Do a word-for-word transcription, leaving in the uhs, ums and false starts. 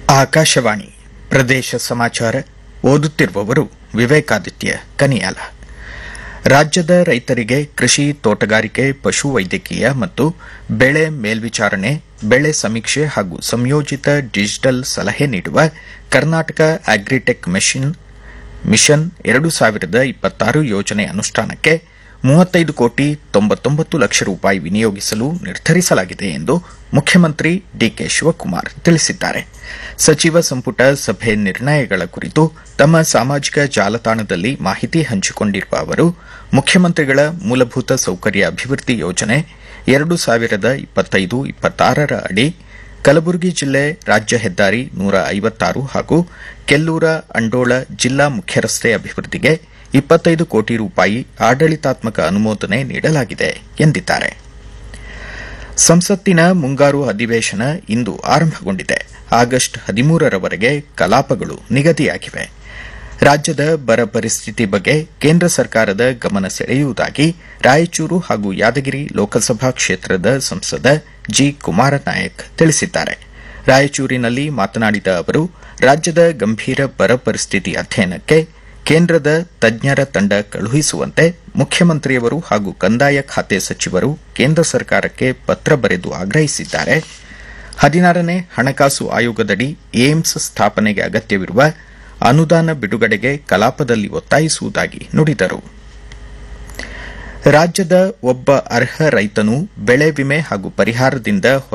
ಆಕಾಶವಾಣಿ ಪ್ರದೇಶ ಸಮಾಚಾರ ಓದುತ್ತಿರುವವರು ವಿವೇಕಾದಿತ್ಯ ಕನಿಯಾಲ. ರಾಜ್ಯದ ರೈತರಿಗೆ ಕೃಷಿ, ತೋಟಗಾರಿಕೆ, ಪಶುವೈದ್ಯಕೀಯ ಮತ್ತು ಬೆಳೆ ಮೇಲ್ವಿಚಾರಣೆ, ಬೆಳೆ ಸಮೀಕ್ಷೆ ಹಾಗೂ ಸಂಯೋಜಿತ ಡಿಜಿಟಲ್ ಸಲಹೆ ನೀಡುವ ಕರ್ನಾಟಕ ಅಗ್ರಿಟೆಕ್ ಮಿಷನ್ ಎರಡು ಸಾವಿರದ ಇಪ್ಪತ್ತಾರು ಯೋಜನೆ ಅನುಷ್ಠಾನಕ್ಕೆ ಮೂವತ್ತೈದು ಕೋಟಿ ತೊಂಬತ್ತೊಂಬತ್ತು ಲಕ್ಷ ರೂಪಾಯಿ ವಿನಿಯೋಗಿಸಲು ನಿರ್ಧರಿಸಲಾಗಿದೆ ಎಂದು ಮುಖ್ಯಮಂತ್ರಿ ಡಿಕೆ ಶಿವಕುಮಾರ್ ತಿಳಿಸಿದ್ದಾರೆ. ಸಚಿವ ಸಂಪುಟ ಸಭೆ ನಿರ್ಣಯಗಳ ಕುರಿತು ತಮ್ಮ ಸಾಮಾಜಿಕ ಜಾಲತಾಣದಲ್ಲಿ ಮಾಹಿತಿ ಹಂಚಿಕೊಂಡಿರುವ ಅವರು, ಮುಖ್ಯಮಂತ್ರಿಗಳ ಮೂಲಭೂತ ಸೌಕರ್ಯ ಅಭಿವೃದ್ಧಿ ಯೋಜನೆ ಎರಡು ಸಾವಿರದ ಇಪ್ಪತ್ತೈದು ಇಪ್ಪತ್ತಾರರ ಅಡಿ ಕಲಬುರಗಿ ಜಿಲ್ಲೆ ರಾಜ್ಯ ಹೆದ್ದಾರಿ ನೂರ ಐವತ್ತಾರು ಹಾಗೂ ಕೆಲ್ಲೂರ ಅಂಡೋಳ ಜಿಲ್ಲಾ ಮುಖ್ಯರಸ್ತೆ ಅಭಿವೃದ್ಧಿಗೆ ಇಪ್ಪತ್ತೈದು ಕೋಟಿ ರೂಪಾಯಿ ಆಡಳಿತಾತ್ಮಕ ಅನುಮೋದನೆ ನೀಡಲಾಗಿದೆ ಎಂದಿದ್ದಾರೆ. ಸಂಸತ್ತಿನ ಮುಂಗಾರು ಅಧಿವೇಶನ ಇಂದು ಆರಂಭಗೊಂಡಿದೆ. ಆಗಸ್ಟ್ ಹದಿಮೂರರವರೆಗೆ ಕಲಾಪಗಳು ನಿಗದಿಯಾಗಿವೆ. ರಾಜ್ಯದ ಬರ ಪರಿಸ್ಥಿತಿ ಬಗ್ಗೆ ಕೇಂದ್ರ ಸರ್ಕಾರದ ಗಮನ ಸೆಳೆಯುವುದಾಗಿ ರಾಯಚೂರು ಹಾಗೂ ಯಾದಗಿರಿ ಲೋಕಸಭಾ ಕ್ಷೇತ್ರದ ಸಂಸದ ಜಿ ಕುಮಾರನಾಯಕ್ ತಿಳಿಸಿದ್ದಾರೆ. ರಾಯಚೂರಿನಲ್ಲಿ ಮಾತನಾಡಿದ ಅವರು, ರಾಜ್ಯದ ಗಂಭೀರ ಬರ ಪರಿಸ್ಥಿತಿ ಅಧ್ಯಯನಕ್ಕೆ ಕೇಂದ್ರದ ತಜ್ಞರ ತಂಡ ಕಳುಹಿಸುವಂತೆ ಮುಖ್ಯಮಂತ್ರಿಯವರು ಹಾಗೂ ಕಂದಾಯ ಖಾತೆ ಸಚಿವರು ಕೇಂದ್ರ ಸರ್ಕಾರಕ್ಕೆ ಪತ್ರ ಬರೆದು ಆಗ್ರಹಿಸಿದ್ದಾರೆ. ಹದಿನಾರನೇ ಹಣಕಾಸು ಆಯೋಗದಡಿ ಏಮ್ಸ್ ಸ್ಥಾಪನೆಗೆ ಅಗತ್ಯವಿರುವ ಅನುದಾನ ಬಿಡುಗಡೆಗೆ ಕಲಾಪದಲ್ಲಿ ಒತ್ತಾಯಿಸುವುದಾಗಿ ನುಡಿದರು. ರಾಜ್ಯದ ಒಬ್ಬ ಅರ್ಹ ರೈತನು ಬೆಳೆ ವಿಮೆ ಹಾಗೂ ಪರಿಹಾರದಿಂದ